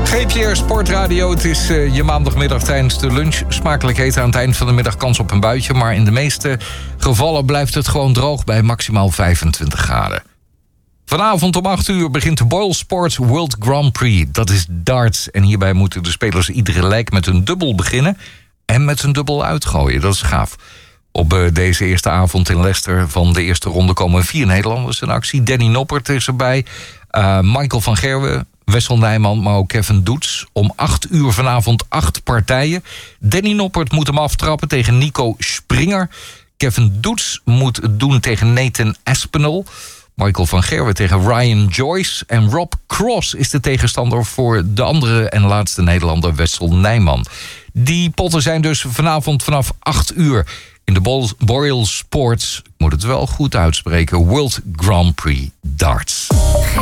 GPR Sportradio. Het is je maandagmiddag tijdens de lunch. Smakelijk heet aan het eind van de middag kans op een buitje. Maar in de meeste gevallen blijft het gewoon droog bij maximaal 25 graden. Vanavond om 8 uur begint de Boyle Sports World Grand Prix. Dat is darts. En hierbij moeten de spelers iedere lijk met een dubbel beginnen. En met een dubbel uitgooien. Dat is gaaf. Op deze eerste avond in Leicester van de eerste ronde komen 4 Nederlanders in actie. Danny Noppert is erbij. Michael van Gerwen, Wessel Nijman, maar ook Kevin Doets. Om 8 uur vanavond 8 partijen. Danny Noppert moet hem aftrappen tegen Nico Springer. Kevin Doets moet het doen tegen Nathan Aspinall. Michael van Gerwen tegen Ryan Joyce. En Rob Cross is de tegenstander voor de andere en laatste Nederlander Wessel Nijman. Die potten zijn dus vanavond vanaf 8 uur in de Boyle Sports, ik moet het wel goed uitspreken, World Grand Prix Darts.